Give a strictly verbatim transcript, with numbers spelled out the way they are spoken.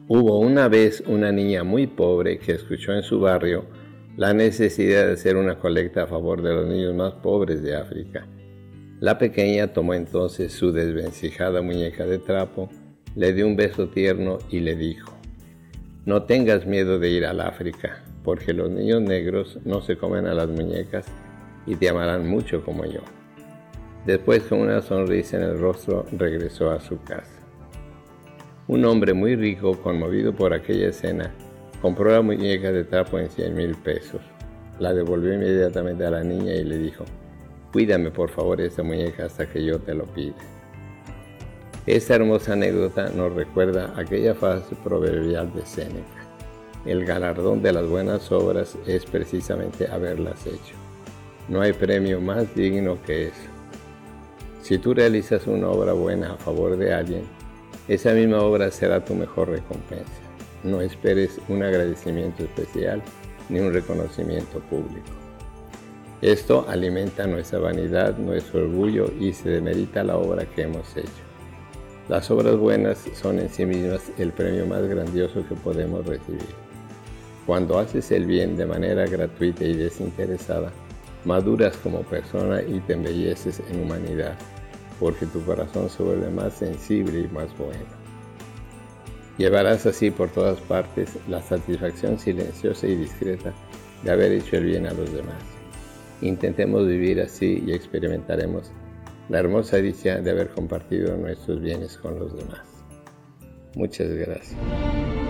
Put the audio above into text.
Hubo una vez una niña muy pobre que escuchó en su barrio la necesidad de hacer una colecta a favor de los niños más pobres de África. La pequeña tomó entonces su desvencijada muñeca de trapo, le dio un beso tierno y le dijo: «No tengas miedo de ir al África, porque los niños negros no se comen a las muñecas y te amarán mucho como yo». Después, con una sonrisa en el rostro, regresó a su casa. Un hombre muy rico, conmovido por aquella escena, compró la muñeca de trapo en cien mil pesos. La devolvió inmediatamente a la niña y le dijo: «Cuídame por favor esta muñeca hasta que yo te lo pida». Esta hermosa anécdota nos recuerda aquella frase proverbial de Séneca: el galardón de las buenas obras es precisamente haberlas hecho. No hay premio más digno que eso. Si tú realizas una obra buena a favor de alguien, esa misma obra será tu mejor recompensa. No esperes un agradecimiento especial ni un reconocimiento público. Esto alimenta nuestra vanidad, nuestro orgullo y se demerita la obra que hemos hecho. Las obras buenas son en sí mismas el premio más grandioso que podemos recibir. Cuando haces el bien de manera gratuita y desinteresada, maduras como persona y te embelleces en humanidad, porque tu corazón se vuelve más sensible y más bueno. Llevarás así por todas partes la satisfacción silenciosa y discreta de haber hecho el bien a los demás. Intentemos vivir así y experimentaremos la hermosa dicha de haber compartido nuestros bienes con los demás. Muchas gracias.